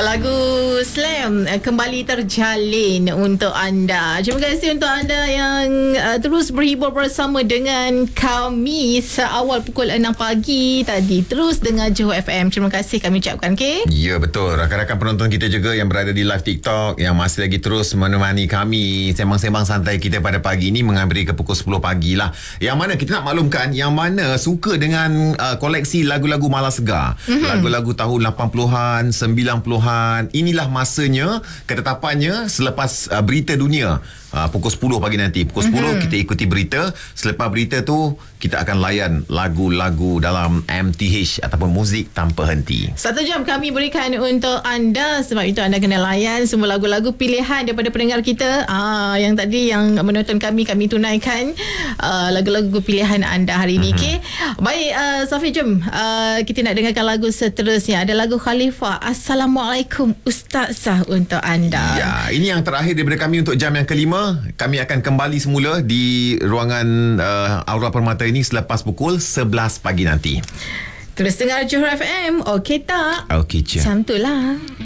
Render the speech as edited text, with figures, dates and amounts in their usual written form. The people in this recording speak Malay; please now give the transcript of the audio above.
Lagu Slam kembali terjalin untuk anda. Terima kasih untuk anda yang terus berhibur bersama dengan kami seawal pukul 6 pagi tadi. Terus dengar Johor FM. Terima kasih kami ucapkan, okay? Ya, betul. Rakan-rakan penonton kita juga yang berada di live TikTok yang masih lagi terus menemani kami sembang-sembang santai kita pada pagi ini menghampiri ke pukul 10 pagi lah. Yang mana kita nak maklumkan yang mana suka dengan koleksi lagu-lagu Malas Segar. Lagu-lagu tahun 80-an, 90-an. Inilah masanya, ketetapannya selepas berita dunia. Pukul 10 pagi nanti. Pukul 10 kita ikuti berita. Selepas berita tu kita akan layan lagu-lagu dalam MTH ataupun muzik tanpa henti. 1 jam kami berikan untuk anda. Sebab itu anda kena layan semua lagu-lagu pilihan daripada pendengar kita. Yang tadi yang menonton kami tunaikan lagu-lagu pilihan anda hari ini. Okay? Baik, Safi, jom kita nak dengarkan lagu seterusnya. Ada lagu Khalifah, Assalamualaikum Ustazah, untuk anda. Ya, ini yang terakhir daripada kami untuk jam yang kelima. Kami akan kembali semula di ruangan Aura Permata ini selepas pukul 11 pagi nanti. Terus dengar Johor FM. Okey tak? Okey je. Macam tu lah.